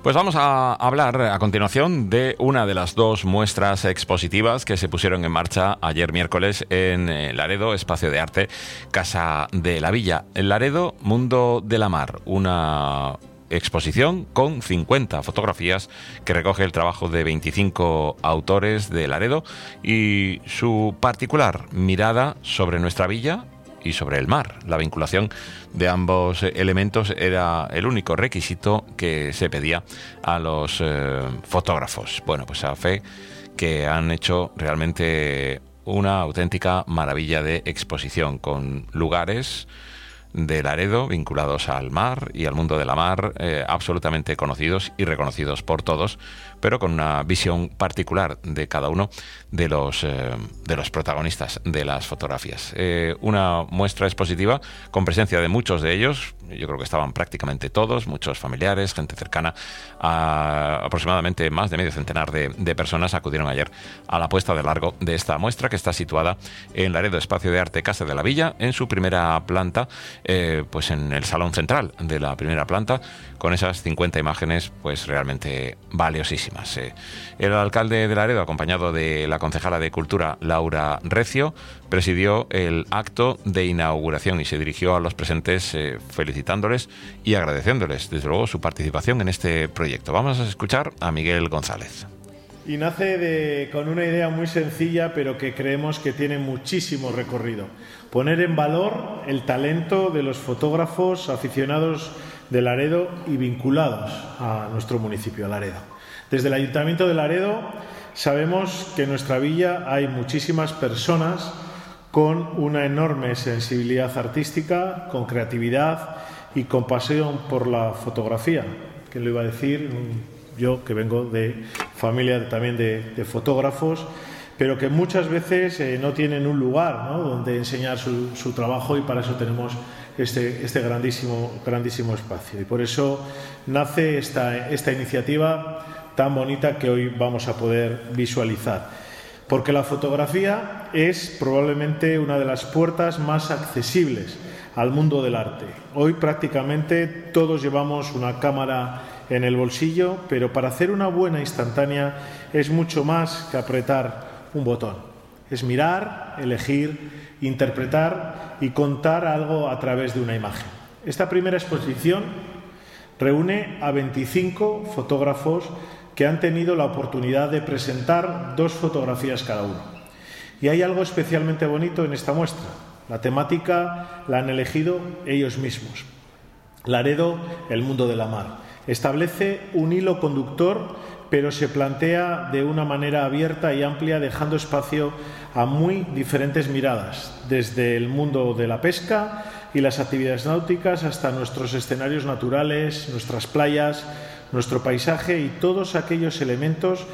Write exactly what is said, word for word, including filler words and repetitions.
Pues vamos a hablar a continuación de una de las dos muestras expositivas que se pusieron en marcha ayer miércoles en Laredo, Espacio de Arte, Casa de la Villa. En Laredo, Mundo de la Mar, una exposición con cincuenta fotografías que recoge el trabajo de veinticinco autores de Laredo y su particular mirada sobre nuestra villa y sobre el mar. La vinculación de ambos elementos era el único requisito que se pedía a los eh, fotógrafos. Bueno, pues a fe que han hecho realmente una auténtica maravilla de exposición con lugares de Laredo vinculados al mar y al mundo de la mar, eh, absolutamente conocidos y reconocidos por todos, pero con una visión particular de cada uno de los, eh, de los protagonistas de las fotografías. Eh, una muestra expositiva con presencia de muchos de ellos, yo creo que estaban prácticamente todos, muchos familiares, gente cercana, a aproximadamente más de medio centenar de, de personas acudieron ayer a la puesta de largo de esta muestra, que está situada en Laredo, Espacio de Arte, Casa de la Villa, en su primera planta, eh, pues en el salón central de la primera planta, con esas cincuenta imágenes pues realmente valiosísimas. Eh, el alcalde de Laredo, acompañado de la concejala de Cultura, Laura Recio, presidió el acto de inauguración y se dirigió a los presentes eh, felicitándoles y agradeciéndoles, desde luego, su participación en este proyecto. Vamos a escuchar a Miguel González. Y nace de, con una idea muy sencilla, pero que creemos que tiene muchísimo recorrido. Poner en valor el talento de los fotógrafos aficionados de Laredo y vinculados a nuestro municipio, Laredo. Desde el Ayuntamiento de Laredo sabemos que en nuestra villa hay muchísimas personas con una enorme sensibilidad artística, con creatividad y con pasión por la fotografía. ¿Quién lo iba a decir? Yo, que vengo de familia también de, de fotógrafos, pero que muchas veces eh, no tienen un lugar, ¿no?, donde enseñar su, su trabajo, y para eso tenemos este, este grandísimo, grandísimo espacio. Y por eso nace esta, esta iniciativa tan bonita que hoy vamos a poder visualizar. Porque la fotografía es probablemente una de las puertas más accesibles al mundo del arte. Hoy prácticamente todos llevamos una cámara en el bolsillo, pero para hacer una buena instantánea es mucho más que apretar un botón. Es mirar, elegir, interpretar y contar algo a través de una imagen. Esta primera exposición reúne a veinticinco fotógrafos que han tenido la oportunidad de presentar dos fotografías cada uno. Y hay algo especialmente bonito en esta muestra. La temática la han elegido ellos mismos. Laredo, el mundo de la mar. Establece un hilo conductor, pero se plantea de una manera abierta y amplia, dejando espacio a muy diferentes miradas, desde el mundo de la pesca y las actividades náuticas hasta nuestros escenarios naturales, nuestras playas, nuestro paisaje y todos aquellos elementos